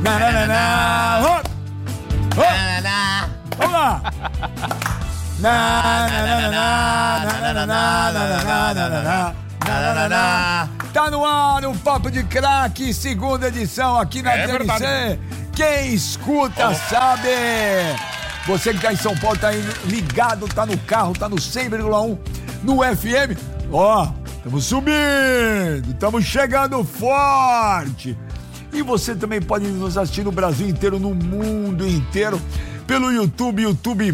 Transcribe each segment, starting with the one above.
Vamos lá. Tá no ar o Papo de Craque, segunda edição aqui na TMC. Verdade. Quem escuta sabe. Você que tá em São Paulo, tá aí ligado, tá no carro, tá no 100,1 no FM. Ó, estamos subindo, estamos chegando forte. E você também pode nos assistir no Brasil inteiro, no mundo inteiro, pelo YouTube,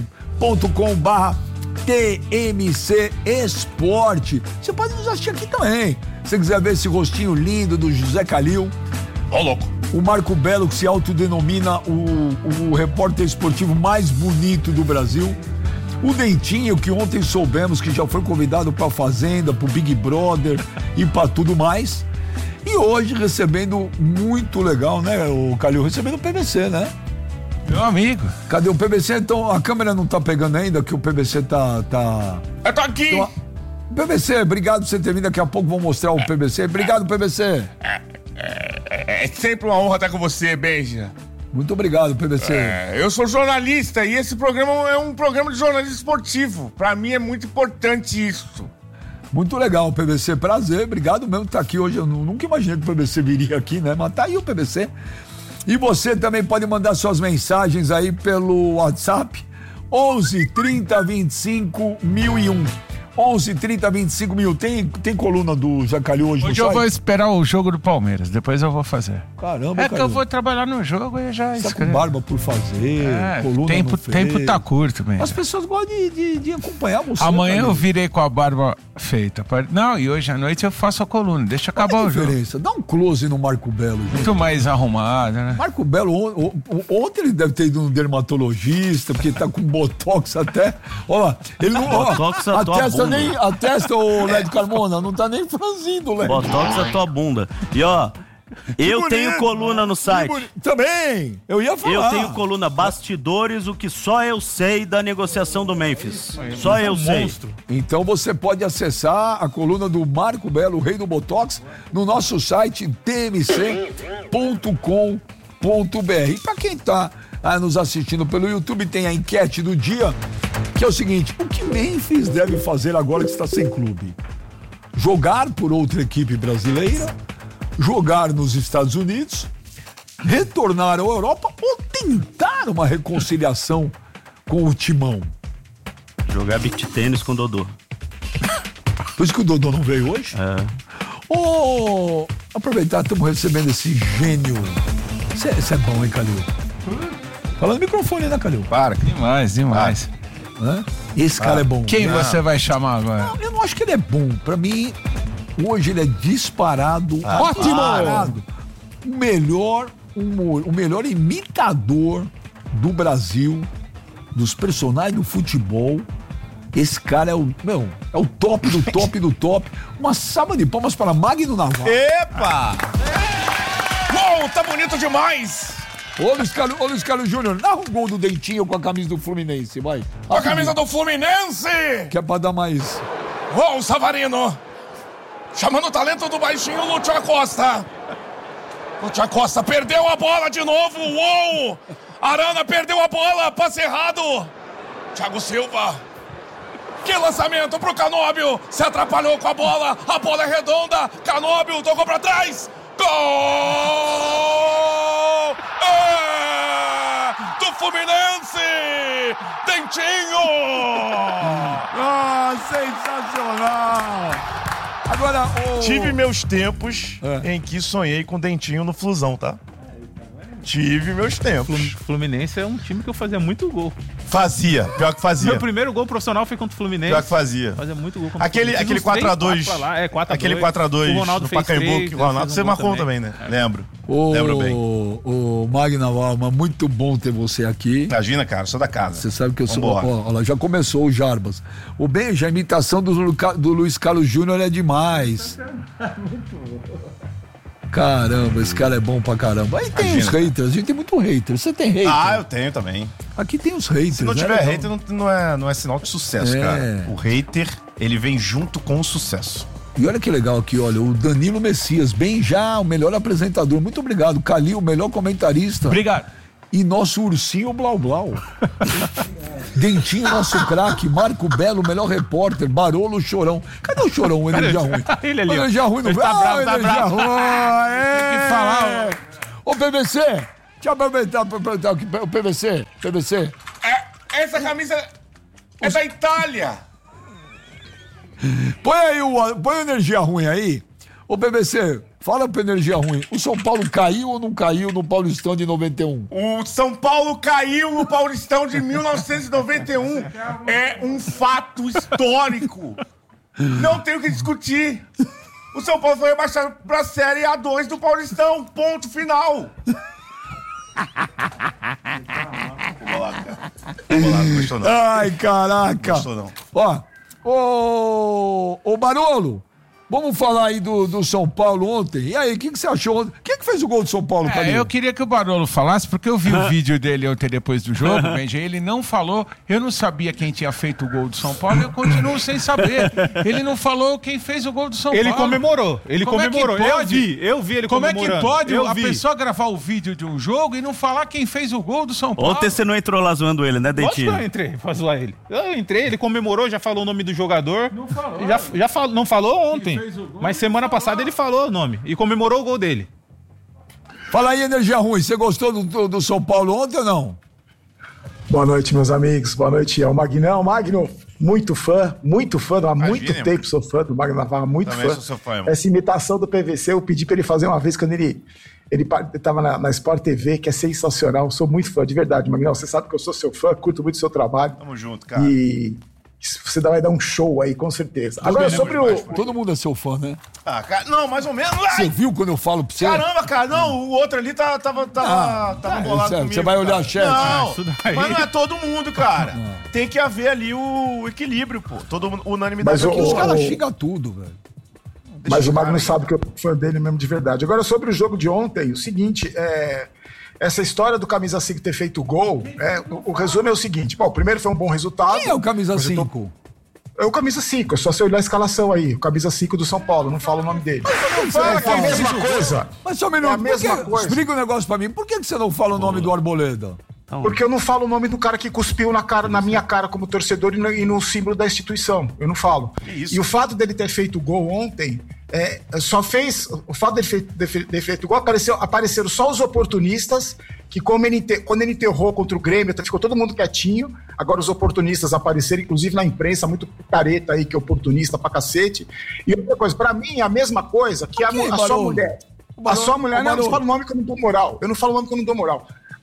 youtube.com/TMC Esporte. Você pode nos assistir aqui também. Se você quiser ver esse rostinho lindo do José Calil. Ó, louco. O Marco Belo, que se autodenomina o repórter esportivo mais bonito do Brasil. O Dentinho, que ontem soubemos que já foi convidado pra Fazenda, pro Big Brother e pra tudo mais. E hoje recebendo muito legal, né, o Calil? Recebendo o PVC, né? Meu amigo. Cadê o PVC? Então, a câmera não tá pegando ainda, que o PVC tá... Eu tô aqui! Então, PVC, obrigado por você ter vindo. Daqui a pouco vou mostrar o PVC. Obrigado, PVC. É sempre uma honra estar com você, Benja. Muito obrigado, PVC. Eu sou jornalista e esse programa é um programa de jornalismo esportivo. Pra mim é muito importante isso. Muito legal, PVC. Prazer, obrigado mesmo por estar aqui hoje. Eu nunca imaginei que o PVC viria aqui, né? Mas tá aí o PVC. E você também pode mandar suas mensagens aí pelo WhatsApp 11 30 25 1001. 11 30 25 mil. Tem coluna do Jacalhau hoje? Hoje eu vou esperar o jogo do Palmeiras, depois eu vou fazer. Caramba, É que eu vou trabalhar no jogo e já tá com barba por fazer, coluna tempo tá curto mesmo. As pessoas gostam de acompanhar você. Amanhã eu virei com a barba feita. Não, e hoje à noite eu faço a coluna, deixa acabar o jogo. Dá um close no Marco Belo, gente. Muito mais arrumado, né? Marco Belo, ontem ele deve ter ido no dermatologista, porque tá com botox até. Olha lá, ele não... Botox a tua bunda. A testa, ô Lédio Carmona, não tá nem franzindo, Lédio. Botox a tua bunda. E ó, eu tenho coluna no site. Também, eu ia falar. Eu tenho coluna Bastidores, o que só eu sei da negociação do Memphis. Só eu sei. Monstro. Então você pode acessar a coluna do Marco Belo, o rei do Botox, no nosso site tmc.com.br. E pra quem tá nos assistindo pelo YouTube, tem a enquete do dia, que é o seguinte: o que Memphis deve fazer agora que está sem clube? Jogar por outra equipe brasileira, jogar nos Estados Unidos, retornar à Europa ou tentar uma reconciliação com o Timão? Jogar beach tênis com o Dodô. Por isso que o Dodô não veio hoje? Aproveitar, estamos recebendo esse gênio. Isso é bom, hein, Calil? Fala no microfone, né, Calil? Para, demais. Esse cara é bom. Quem você vai chamar agora? Não, eu não acho que ele é bom. Pra mim, hoje ele é disparado. Ótimo! O melhor imitador do Brasil, dos personagens do futebol. Esse cara é o top do top do top. Uma salva de palmas para Magno Navarro. Epa! Uou, tá bonito demais! Ô Luiz Carlos Júnior, narra um gol do Dentinho com a camisa do Fluminense, vai. Com a camisa do Fluminense! Que é pra dar mais... Ô, Savarino! Chamando o talento do baixinho Lúcio Acosta. Lúcio Acosta perdeu a bola de novo, uou! Arana perdeu a bola, passe errado. Thiago Silva. Que lançamento pro Canóbio, se atrapalhou com a bola é redonda, Canóbio tocou pra trás. Gol! Do Fluminense! Dentinho! Sensacional! Agora, Tive meus tempos em que sonhei com Dentinho no Flusão, tá? Tive meus tempos. Fluminense é um time que eu fazia muito gol. Fazia, pior que fazia. Meu primeiro gol profissional foi contra o Fluminense. Pior que fazia. Fazia muito gol. Aquele 4x2. 4x2. Aquele 4x2 no Pacaembu. Que o Ronaldo você marcou também, né? Lembro. Lembro bem. Ô, Magna Valma, muito bom ter você aqui. Imagina, cara, sou da casa. Você sabe que eu sou... Olha, já começou o Jarbas. O Benja, a imitação do Luiz Carlos Júnior é demais. Muito bom. Caramba, esse cara é bom pra caramba. Aí tem os haters, a gente tem muito hater. Você tem hater? Ah, eu tenho também. Aqui tem os haters. Se não tiver hater, não é sinal de sucesso, cara. O hater, ele vem junto com o sucesso. E olha que legal aqui, olha, o Danilo Messias, bem já, o melhor apresentador. Muito obrigado. Calil, o melhor comentarista. Obrigado. E nosso ursinho Blau Blau. Dentinho, nosso craque. Marco Belo, o melhor repórter. Barolo, Chorão. Cadê o Chorão, o Energia Ruim? Ele ali, ó. Energia Ruim não Ele tá bravo, tá Energia bravo. Ruim. Tem que falar, Ô, PVC, deixa eu aproveitar aqui. O PVC. Essa camisa é da Itália. Põe o Energia Ruim aí. Ô, PVC, fala pro Energia Ruim. O São Paulo caiu ou não caiu no Paulistão de 91? O São Paulo caiu no Paulistão de 1991. É um fato histórico. Não tem o que discutir. O São Paulo foi rebaixado pra Série A2 do Paulistão. Ponto final. Vou lá, não gostou não. Ai, caraca. Gostou não. Ó, ô Barolo, vamos falar aí do São Paulo ontem. E aí, o que você achou ontem? Quem que fez o gol do São Paulo, Calil? Eu queria que o Barolo falasse, porque eu vi o vídeo dele ontem depois do jogo, Benja, ele não falou, eu não sabia quem tinha feito o gol do São Paulo, eu continuo sem saber. Ele não falou quem fez o gol do São Ele Paulo. comemorou. Como é que pode? Eu vi ele Como é comemorando. que pode Eu a vi. pessoa gravar o vídeo de um jogo e não falar quem fez o gol do São Paulo? Ontem você não entrou lá zoando ele, né, Lógico que Dentinho? eu entrei pra zoar ele. Eu entrei, ele comemorou, já falou o nome do jogador. Não falou. Não falou ontem. fez o gol, Mas semana passada ele falou o nome e comemorou o gol dele. Fala aí, Energia Ruim, você gostou do São Paulo ontem ou não? Boa noite, meus amigos. Boa noite, é o Magnão. Magno, muito fã, há muito tempo sou fã do Magno Navarra, muito Também fã. sou seu fã, irmão. Essa imitação do PVC, eu pedi pra ele fazer uma vez quando ele estava na Sport TV, que é sensacional. Sou muito fã, de verdade, Magnão. Você sabe que eu sou seu fã, curto muito o seu trabalho. Tamo junto, cara. E você vai dar um show aí, com certeza. Agora, sobre o... Todo mundo é seu fã, né? Ah, cara, não, mais ou menos. Você viu quando eu falo pra você? Caramba, cara, não, o outro ali tava bolado sério, comigo. você vai olhar cara. a chat? Não, Isso daí. mas não é todo mundo, cara. Tem que haver ali o equilíbrio, pô. Unanimidade Mas aqui. Os o- caras xingam tudo, velho. Mas o Magno sabe que eu sou fã dele mesmo de verdade. Agora, sobre o jogo de ontem, o seguinte, essa história do Camisa 5 ter feito gol, o resumo é o seguinte. Bom, primeiro foi um bom resultado. Quem é o Camisa Resultou- 5? É o Camisa 5, é só você olhar a escalação aí. O Camisa 5 do São Paulo, não fala o nome dele. fala É a mesma coisa. Mas só um minuto, É a mesma coisa. explica um negócio pra mim. Por que você não fala o nome do Arboleda? Porque eu não falo o nome do cara que cuspiu na minha cara como torcedor e no símbolo da instituição. Eu não falo. isso? E o fato dele ter feito gol ontem, só fez... O fato dele ter feito gol, apareceram só os oportunistas, que quando ele enterrou contra o Grêmio, ficou todo mundo quietinho. Agora os oportunistas apareceram, inclusive na imprensa, muito careta aí, que é oportunista pra cacete. E outra coisa, pra mim é a mesma coisa que a sua Barolo? mulher. Barolo? A sua mulher, não, eu não Barolo? falo o nome que eu não dou moral. Eu não falo o nome que eu não dou moral.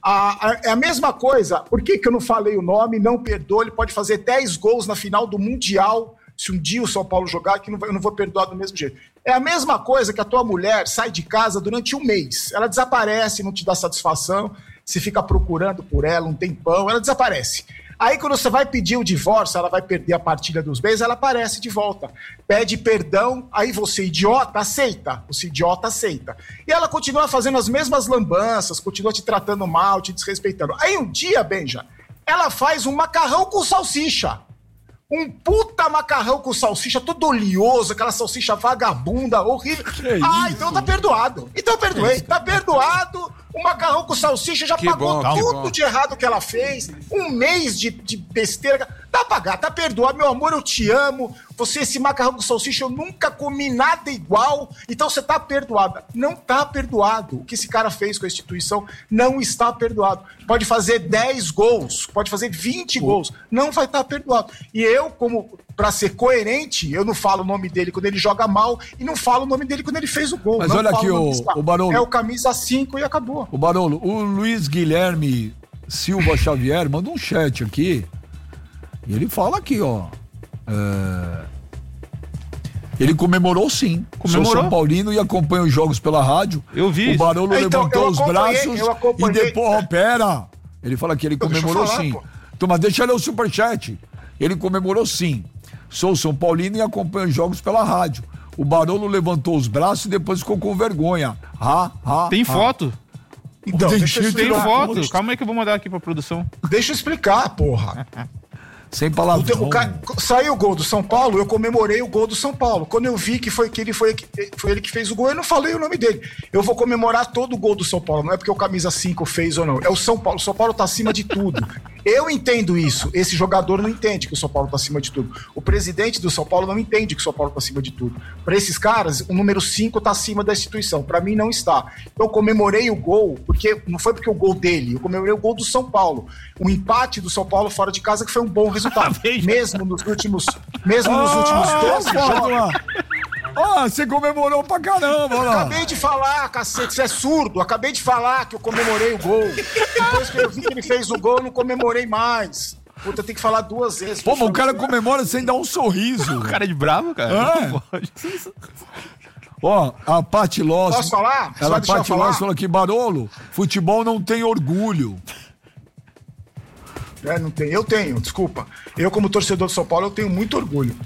É a mesma coisa, por que eu não falei o nome? Não perdoa, ele pode fazer 10 gols na final do Mundial, se um dia o São Paulo jogar, que eu não vou perdoar do mesmo jeito. É a mesma coisa que a tua mulher sai de casa durante um mês. Ela desaparece, não te dá satisfação, você fica procurando por ela um tempão, ela desaparece. Aí quando você vai pedir o divórcio, ela vai perder a partilha dos bens, ela aparece de volta. Pede perdão, aí você, idiota, aceita. Você, idiota, aceita. E ela continua fazendo as mesmas lambanças, continua te tratando mal, te desrespeitando. Aí um dia, Benja, ela faz um macarrão com salsicha. Um puta macarrão com salsicha, todo oleoso, aquela salsicha vagabunda, horrível. Então tá perdoado. Então eu perdoei. Tá perdoado. O macarrão com salsicha já pagou tudo de errado que ela fez. Um mês de besteira. Tá pagado, tá perdoado. Meu amor, eu te amo. Esse macarrão com salsicha, eu nunca comi nada igual. Então você tá perdoada. Não tá perdoado. O que esse cara fez com a instituição não está perdoado. Pode fazer 10 gols, pode fazer 20 gols. Não vai estar perdoado. E eu, pra ser coerente, eu não falo o nome dele quando ele joga mal e não falo o nome dele quando ele fez o gol. Mas não olha falo aqui, nome desse cara. o Barolo. É o camisa 5 e acabou. O Barolo, o Luiz Guilherme Silva Xavier manda um chat aqui. E ele fala aqui, ó. Ele comemorou sim. Comemorou? Sou São Paulino e acompanha os jogos pela rádio. Eu vi O isso. Barolo Então, levantou eu os acompanhei, braços eu acompanhei. e depois, pera. Ele fala que ele Deixa eu comemorou falar, sim. pô. Então, mas deixa eu ler o superchat. Ele comemorou sim. Sou São Paulino e acompanho os jogos pela rádio. O Barolo levantou os braços e depois ficou com vergonha. Tem foto? Então, deixa eu Tem explicar. foto. Calma aí que eu vou mandar aqui pra produção. Deixa eu explicar, porra. Sem palavras. Saiu o gol do São Paulo, eu comemorei o gol do São Paulo. Quando eu vi que foi ele que fez o gol, eu não falei o nome dele. Eu vou comemorar todo o gol do São Paulo, não é porque o camisa 5 fez ou não. É o São Paulo. O São Paulo tá acima de tudo. Eu entendo isso. Esse jogador não entende que o São Paulo tá acima de tudo. O presidente do São Paulo não entende que o São Paulo tá acima de tudo. Para esses caras, o número 5 tá acima da instituição. Para mim, não está. Então, eu comemorei o gol, porque não foi porque o gol dele, eu comemorei o gol do São Paulo. O empate do São Paulo fora de casa, que foi um bom resultado. Mesmo nos últimos 12 jogos. Você comemorou pra caramba, lá. Acabei de falar, cacete, você é surdo. Acabei de falar que eu comemorei o gol. Depois que eu vi que ele fez o gol, eu não comemorei mais. Puta, tem que falar 2 vezes. Pô, mas o cara comemora sem dar um sorriso. O cara é de bravo, cara. Não pode. Ó, a Paty Loss... Posso falar? A Paty Loss falou aqui, Barolo, futebol não tem orgulho. Não tem. Eu tenho, desculpa. Eu, como torcedor do São Paulo, eu tenho muito orgulho.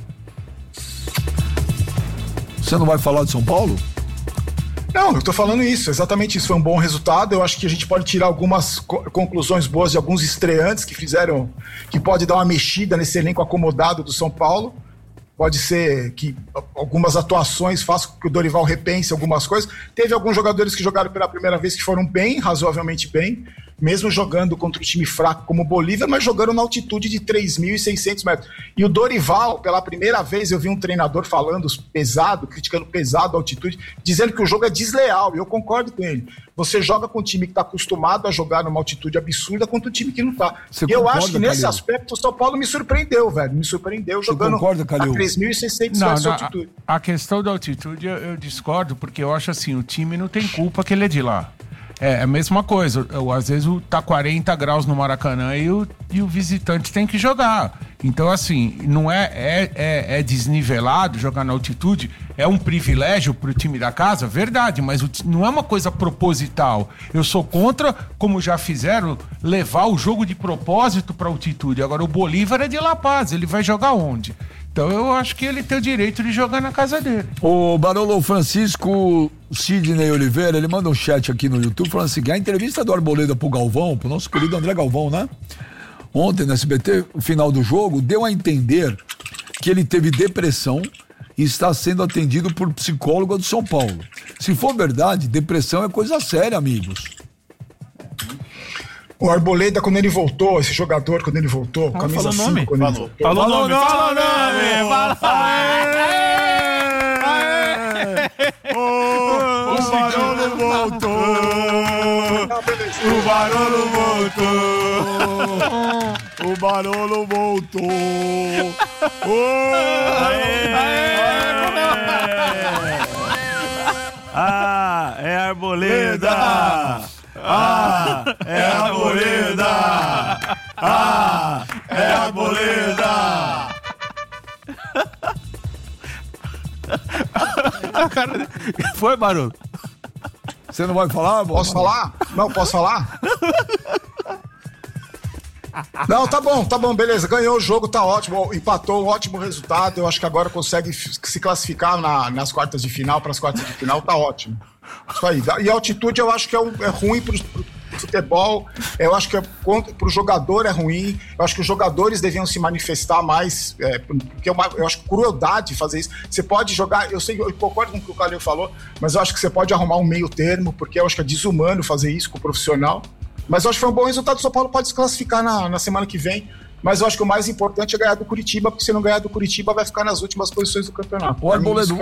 Você não vai falar de São Paulo? Não, eu tô falando isso, exatamente isso. Foi um bom resultado. Eu acho que a gente pode tirar algumas conclusões boas de alguns estreantes que pode dar uma mexida nesse elenco acomodado do São Paulo. Pode ser que algumas atuações façam com que o Dorival repense algumas coisas. Teve alguns jogadores que jogaram pela primeira vez que foram bem, razoavelmente bem, mesmo jogando contra um time fraco como o Bolívia, mas jogando na altitude de 3.600 metros. E o Dorival, pela primeira vez, eu vi um treinador falando pesado, criticando pesado a altitude, dizendo que o jogo é desleal, e eu concordo com ele. Você joga com um time que está acostumado a jogar numa altitude absurda contra um time que não está. E eu acho que nesse aspecto o São Paulo me surpreendeu, velho. Me surpreendeu jogando a 3.600 metros de altitude. A questão da altitude eu discordo, porque eu acho assim, o time não tem culpa que ele é de lá. É a mesma coisa, às vezes tá 40 graus no Maracanã e o visitante tem que jogar. Então, assim, não é desnivelado jogar na altitude, é um privilégio pro time da casa, verdade, mas não é uma coisa proposital. Eu sou contra, como já fizeram, levar o jogo de propósito pra altitude. Agora, o Bolívar é de La Paz, ele vai jogar onde? Então eu acho que ele tem o direito de jogar na casa dele. O Barolo Francisco Sidney Oliveira, ele manda um chat aqui no YouTube falando assim, a entrevista do Arboleda pro Galvão, pro nosso querido André Galvão, né? Ontem no SBT, o final do jogo, deu a entender que ele teve depressão e está sendo atendido por psicólogo do São Paulo. Se for verdade, depressão é coisa séria, amigos. O Arboleda, quando ele voltou, esse jogador, quando ele voltou, camisa 5, quando ele voltou. Falou o nome! O Barolo voltou! O Barolo voltou! O Barolo voltou! Ah, é Arboleda! É Arboleda! É Arboleda! Foi, Barulho? Você não vai falar? Posso falar? Não, posso falar? Não, tá bom, beleza. Ganhou o jogo, tá ótimo. Empatou, um ótimo resultado. Eu acho que agora consegue se classificar nas quartas de final, para as quartas de final, tá ótimo. Isso aí. E a altitude eu acho que é ruim pro futebol, eu acho que pro jogador é ruim, eu acho que os jogadores deviam se manifestar mais, porque eu acho que crueldade fazer isso. Você pode jogar, eu concordo com o que o Calil falou, mas eu acho que você pode arrumar um meio termo, porque eu acho que é desumano fazer isso com o profissional. Mas eu acho que foi um bom resultado. O São Paulo pode se classificar na semana que vem. Mas eu acho que o mais importante é ganhar do Curitiba, porque se não ganhar do Curitiba, vai ficar nas últimas posições do campeonato. Ô,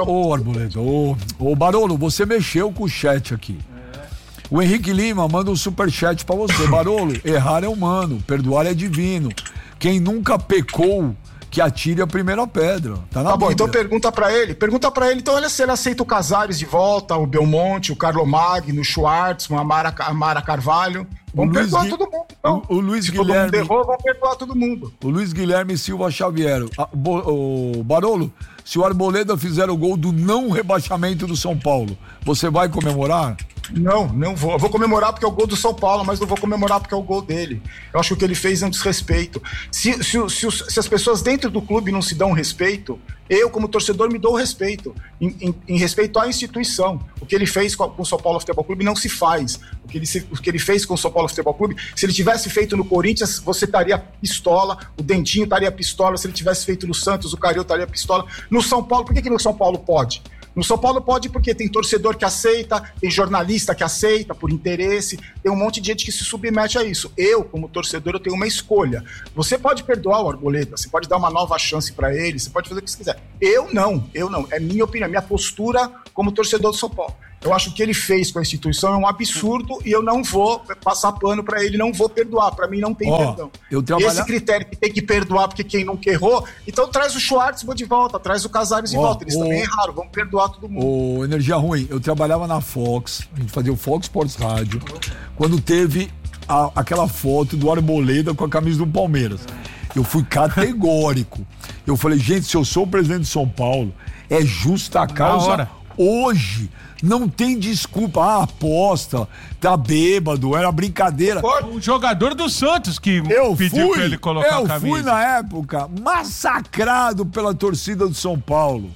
Barolo, você mexeu com o chat aqui. O Henrique Lima manda um superchat pra você. Barolo, errar é humano, perdoar é divino. Quem nunca pecou, que atire a primeira pedra. Tá bom, então pergunta pra ele, então olha se ele aceita o Casares de volta, o Belmonte, o Carlo Magno, o Schwartz, a Mara Carvalho. Vamos perdoar todo mundo. Então. O Luiz se Guilherme. Todo mundo errou, vamos perdoar todo mundo. O Luiz Guilherme Silva Xavier. O Barolo, se o Arboleda fizer o gol do não rebaixamento do São Paulo, você vai comemorar? Não vou. Eu vou comemorar porque é o gol do São Paulo, mas não vou comemorar porque é o gol dele. Eu acho que o que ele fez é um desrespeito. Se as pessoas dentro do clube não se dão respeito, eu, como torcedor, me dou respeito. Em respeito à instituição. O que ele fez com o São Paulo Futebol Clube não se faz. O que ele fez com o São Paulo Futebol Clube, se ele tivesse feito no Corinthians, você estaria pistola, o Dentinho estaria pistola, se ele tivesse feito no Santos, o Caril estaria pistola. No São Paulo, por que no São Paulo pode? No São Paulo pode porque tem torcedor que aceita, tem jornalista que aceita por interesse, tem um monte de gente que se submete a isso. Eu, como torcedor, eu tenho uma escolha. Você pode perdoar o Arboleda, você pode dar uma nova chance pra ele, você pode fazer o que você quiser. Eu não. É minha opinião, minha postura como torcedor do São Paulo. Eu acho que o que ele fez com a instituição é um absurdo e eu não vou passar pano pra ele, não vou perdoar. Pra mim não tem perdão. Esse critério que tem que perdoar porque quem nunca errou, então traz o Schwartzman de volta, traz o Casares de volta. Eles também erraram, vamos perdoar todo mundo. Energia ruim, eu trabalhava na Fox, a gente fazia o Fox Sports Rádio, quando teve aquela foto do Arboleda com a camisa do Palmeiras. Eu fui categórico. Eu falei, gente, se eu sou o presidente de São Paulo, é justa causa hoje. Não tem desculpa, aposta, tá bêbado, era brincadeira. O jogador do Santos que pediu pra ele colocar a camisa. Eu fui na época massacrado pela torcida do São Paulo.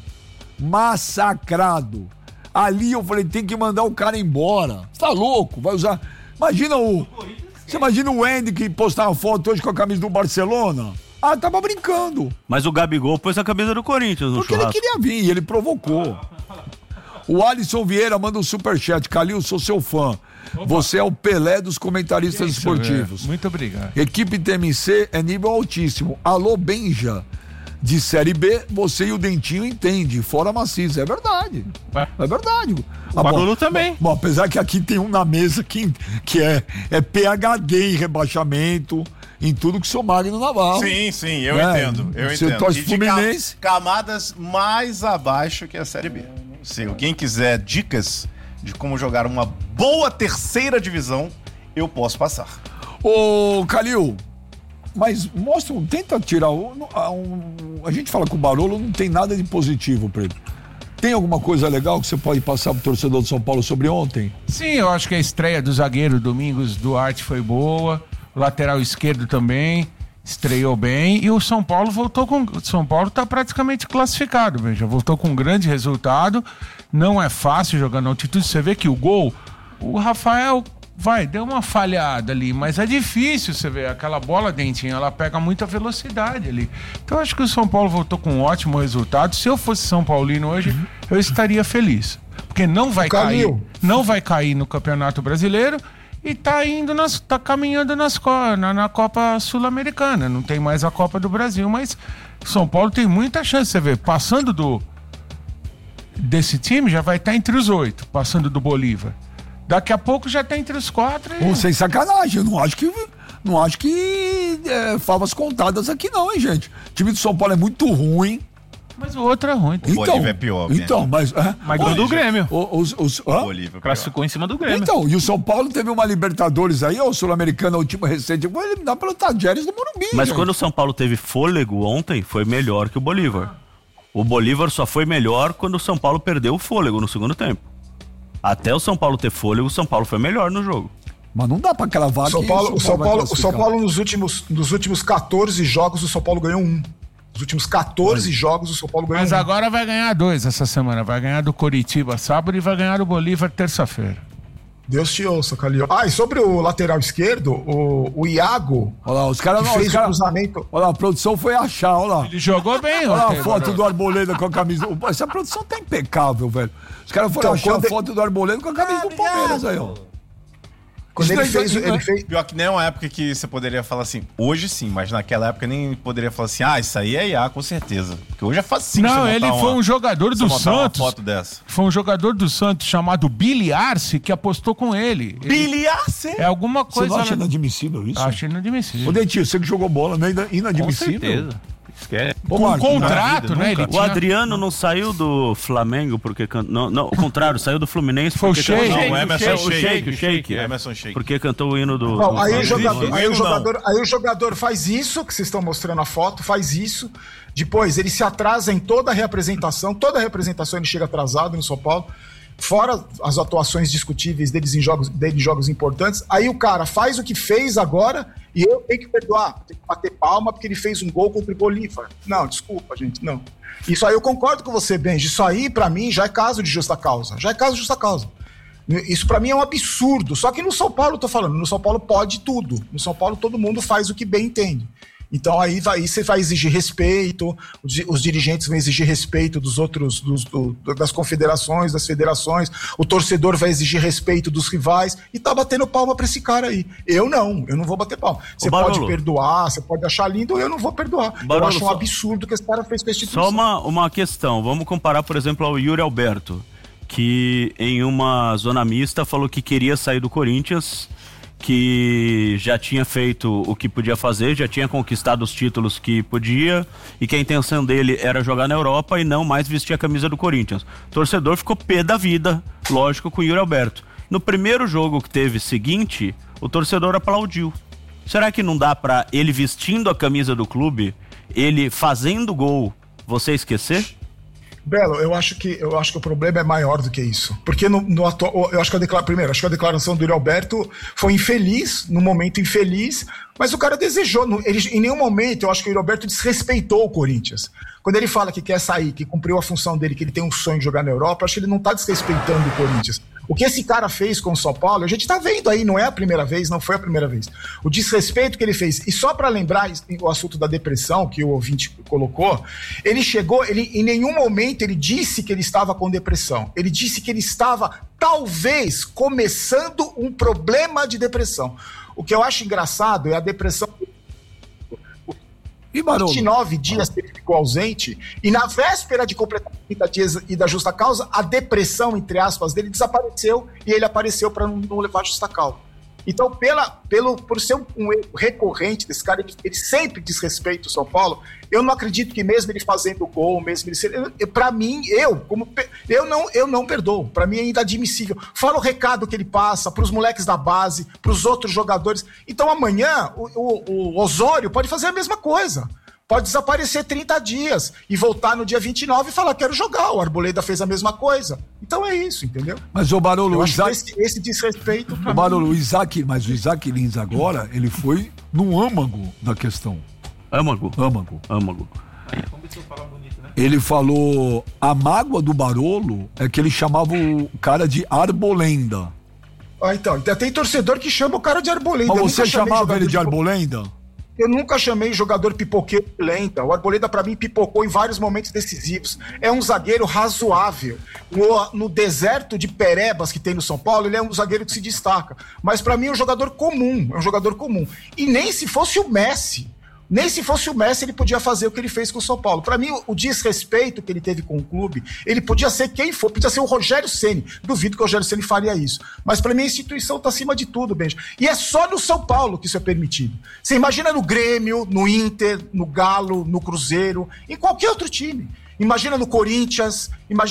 Massacrado. Ali eu falei, tem que mandar o cara embora. Você tá louco? Vai usar... Você imagina o Andy que postar uma foto hoje com a camisa do Barcelona? Ah, tava brincando. Mas o Gabigol pôs a camisa do Corinthians no porque churrasco. Ele queria vir e ele provocou. O Alisson Vieira manda um superchat. Calil, sou seu fã. Opa. Você é o Pelé dos comentaristas esportivos. Muito obrigado. Equipe TMC é nível altíssimo. Alô, Benja. De Série B, você e o Dentinho entendem. Fora maciço. É verdade. É verdade. O Barolo também. Bom, apesar que aqui tem um na mesa que é PhD em rebaixamento, em tudo que o seu Magno Navarro. Sim, eu entendo. Você torce Fluminense. Camadas mais abaixo que a Série B. Se alguém quiser dicas de como jogar uma boa terceira divisão, eu posso passar. Ô, Calil, mas mostra, tenta tirar a gente fala que o Barolo não tem nada de positivo pra ele. Tem alguma coisa legal que você pode passar pro torcedor do São Paulo sobre ontem? Sim, eu acho que a estreia do zagueiro Domingos Duarte foi boa, o lateral esquerdo também estreou bem e o São Paulo São Paulo tá praticamente classificado, veja, voltou com um grande resultado. Não é fácil jogar na altitude, você vê que o gol, o Rafael deu uma falhada ali, mas é difícil, você vê, aquela bola, Dentinho, ela pega muita velocidade ali. Então acho que o São Paulo voltou com um ótimo resultado. Se eu fosse São Paulino hoje, eu estaria feliz, porque não vai cair no Campeonato Brasileiro. E tá caminhando na Copa Sul-Americana. Não tem mais a Copa do Brasil, mas São Paulo tem muita chance. Você vê, passando desse time, já vai estar entre os 8, passando do Bolívar. Daqui a pouco já tá entre os 4. Sem sacanagem, eu não acho que favas contadas aqui não, hein, gente. O time do São Paulo é muito ruim. Mas o outro é ruim. O Bolívar é pior. Então, mas ganhou do Grêmio. O Bolívar classificou em cima do Grêmio. Então, e o São Paulo teve uma Libertadores aí, ou Sul-Americana, o time recente, foi eliminado pelo Tajeres do Morumbi. Mas quando o São Paulo teve fôlego ontem, foi melhor que o Bolívar. O Bolívar só foi melhor quando o São Paulo perdeu o fôlego no segundo tempo. Até o São Paulo ter fôlego, o São Paulo foi melhor no jogo. Mas não dá pra cravar que o São Paulo nos últimos 14 jogos, o São Paulo ganhou 1. Nos últimos 14 jogos, o São Paulo ganhou 1. Mas agora vai ganhar 2 essa semana. Vai ganhar do Coritiba sábado e vai ganhar do Bolívar terça-feira. Deus te ouça, Calil. E sobre o lateral esquerdo, o Iago. Olha lá, os caras não. Fez o cruzamento. Olha lá, a produção foi achar, olha lá. Ele jogou bem, olha lá a foto do Arboleda com a camisa. Essa produção tá impecável, velho. Os caras foram achar a foto do Arboleda com a camisa do Palmeiras aí, ó. Quando ele fez. Pior que nem é uma época que você poderia falar assim, hoje sim, mas naquela época nem poderia falar assim, isso aí é IA, com certeza. Porque hoje é facinho. Não, ele foi um jogador do Santos. Uma foto dessa. Foi um jogador do Santos chamado Billy Arce que apostou com ele. Billy Arce? É alguma coisa. Você não acha inadmissível isso? Acho inadmissível. Ô, Dentinho, você que jogou bola, não é inadmissível? Com certeza. Esquece. Com um contrato, né? O Adriano não saiu do Flamengo porque... Não, o contrário, saiu do Fluminense porque... Foi o Emerson Sheik. Emerson Sheik. Porque cantou o hino do... Aí o jogador faz isso, que vocês estão mostrando a foto, faz isso. Depois ele se atrasa em toda a representação ele chega atrasado no São Paulo. fora as atuações discutíveis dele em jogos importantes, aí o cara faz o que fez agora e eu tenho que perdoar, tenho que bater palma porque ele fez um gol contra o Bolívar. Não, desculpa, gente, não. Isso aí eu concordo com você, Benji, isso aí pra mim já é caso de justa causa, Isso pra mim é um absurdo, só que no São Paulo, eu tô falando, no São Paulo pode tudo, no São Paulo todo mundo faz o que bem entende. Então aí você vai exigir respeito, os dirigentes vão exigir respeito dos outros, das confederações, das federações, o torcedor vai exigir respeito dos rivais e tá batendo palma pra esse cara aí. Eu não vou bater palma. Você pode perdoar, você pode achar lindo, eu não vou perdoar. Barolo, eu acho um absurdo que esse cara fez com a instituição. Só uma questão, vamos comparar, por exemplo, ao Yuri Alberto, que em uma zona mista falou que queria sair do Corinthians, que já tinha feito o que podia fazer, já tinha conquistado os títulos que podia e que a intenção dele era jogar na Europa e não mais vestir a camisa do Corinthians. O torcedor ficou pé da vida, lógico, com o Yuri Alberto. No primeiro jogo que teve seguinte, o torcedor aplaudiu. Será que não dá pra ele vestindo a camisa do clube, ele fazendo gol, você esquecer? Belo, eu acho que o problema é maior do que isso. Porque no atual, eu acho que a declaração do Yuri Alberto foi infeliz, num momento infeliz, mas o cara desejou. Em nenhum momento eu acho que o Yuri Alberto desrespeitou o Corinthians. Quando ele fala que quer sair, que cumpriu a função dele, que ele tem um sonho de jogar na Europa, eu acho que ele não tá desrespeitando o Corinthians. O que esse cara fez com o São Paulo, a gente tá vendo aí, não é a primeira vez, não foi a primeira vez. O desrespeito que ele fez, e só para lembrar o assunto da depressão, que o ouvinte colocou, em nenhum momento ele disse que ele estava com depressão. Ele disse que ele estava, talvez, começando um problema de depressão. O que eu acho engraçado é a depressão... E 29 dias ele ficou ausente e na véspera de completar 30 dias e da justa causa, a depressão, entre aspas, dele desapareceu e ele apareceu para não levar a justa causa. Então, por ser um erro recorrente desse cara, ele sempre desrespeita o São Paulo. Eu não acredito que mesmo ele fazendo gol, mesmo ele para mim, eu não perdoo. Para mim é inadmissível. Fala o recado que ele passa pros moleques da base, pros outros jogadores. Então amanhã o Osório pode fazer a mesma coisa. Pode desaparecer 30 dias e voltar no dia 29 e falar, quero jogar. O Arboleda fez a mesma coisa. Então é isso, entendeu? Mas o Barolo, esse desrespeito... O Barolo, o Isaac Lins agora, ele foi no âmago da questão. Âmago. Ele falou, a mágoa do Barolo é que ele chamava o cara de Arbolenda. Então, tem torcedor que chama o cara de Arbolenda. Mas você chamava ele de Arbolenda? Eu nunca chamei jogador pipoqueiro de lenta. O Arboleda, pra mim, pipocou em vários momentos decisivos. É um zagueiro razoável. No deserto de perebas que tem no São Paulo, ele é um zagueiro que se destaca. Mas pra mim é um jogador comum. E nem se fosse o Messi, ele podia fazer o que ele fez com o São Paulo. Pra mim, o desrespeito que ele teve com o clube, ele podia ser quem for, podia ser o Rogério Ceni. Duvido que o Rogério Ceni faria isso. Mas pra mim a instituição tá acima de tudo, Benji. E é só no São Paulo que isso é permitido. Você imagina no Grêmio, no Inter, no Galo, no Cruzeiro, em qualquer outro time. Imagina no Corinthians,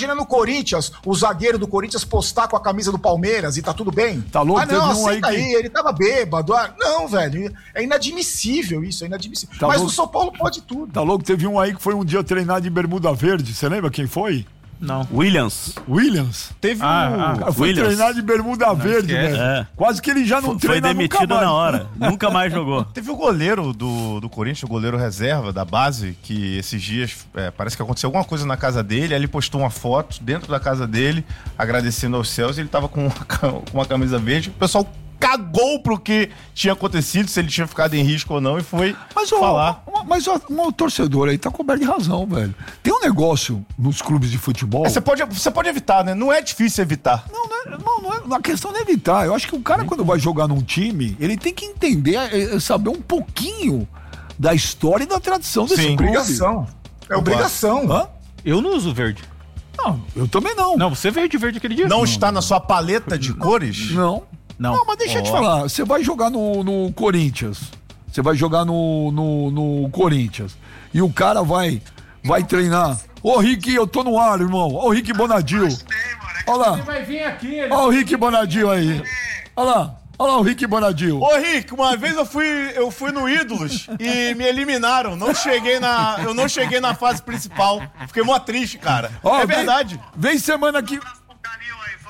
o zagueiro do Corinthians postar com a camisa do Palmeiras e tá tudo bem. Tá louco? Não, aceita aí, ele tava bêbado. Não, velho, é inadmissível isso, é inadmissível. Tá mas louco. O São Paulo pode tudo. Tá louco? Teve um aí que foi um dia treinado em bermuda verde, você lembra quem foi? Não. Williams? Teve foi Williams. Treinado de bermuda verde, velho. Quase que ele já não treina. Foi demitido na hora. Nunca mais jogou. Teve o goleiro do Corinthians, o goleiro reserva da base, que esses dias parece que aconteceu alguma coisa na casa dele. Aí ele postou uma foto dentro da casa dele, agradecendo aos céus. Ele tava com uma camisa verde. O pessoal cagou pro que tinha acontecido, se ele tinha ficado em risco ou não, e foi falar. Mas o torcedor aí tá coberto de razão, velho. Tem um negócio nos clubes de futebol... Você pode evitar, né? Não é difícil evitar. Não, a questão não é evitar. Eu acho que o cara, quando vai jogar num time, ele tem que entender, saber um pouquinho da história e da tradição desse clube. Obrigação. É obrigação. Hã? Eu não uso verde. Não, eu também não. Não, você veio de verde aquele dia. Não está na sua paleta de cores? Não, mas deixa eu te falar. Você vai jogar no Corinthians. Você vai jogar no Corinthians. E o cara vai treinar. Ô, Rick, eu tô no ar, irmão. Ó o Rick Bonadil. Olha lá. Ele vai vir aqui. Olha o Rick Bonadil aí. Olha lá o Rick Bonadil. Ô, Rick, uma vez eu fui no Ídolos e me eliminaram. Eu não cheguei na fase principal. Fiquei mó triste, cara. Ó, é verdade. Vem semana que...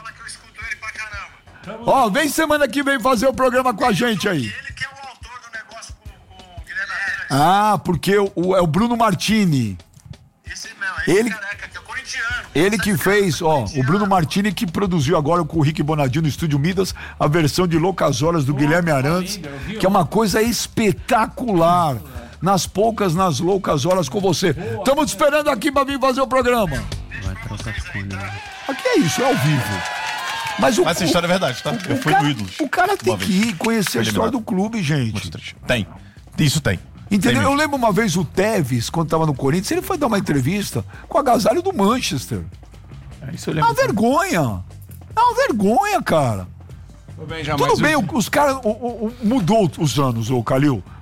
Ó, vem semana que vem fazer o programa com a gente aí. Ele que é o autor do negócio com o Guilherme Arana. Ah, porque é o Bruno Martini. Esse mesmo, Ele- careca, que é corintiano. Ele que fez, ó, o Bruno Martini que produziu agora com o Rick Bonadinho no Estúdio Midas a versão de Loucas Horas do Guilherme Arantes, que é uma coisa espetacular. Nas poucas, nas loucas horas com você. Estamos te esperando aqui pra vir fazer o programa. Vai trocar as cunhas. Aqui é isso, é ao vivo. Mas essa história é verdade, tá? Eu fui no Ídolos. O cara tem uma que vez. ir conhecer a Foi história eliminado. do clube, gente. Muito triste. Tem. Isso tem. Entendeu? Tem Eu mesmo. lembro uma vez o Tevez, quando tava no Corinthians, ele foi dar uma entrevista com o agasalho do Manchester. Isso eu É lembro. uma vergonha. É uma vergonha, cara. Ô, Benja, Tudo mas bem, os caras mudou os anos, ô Calil.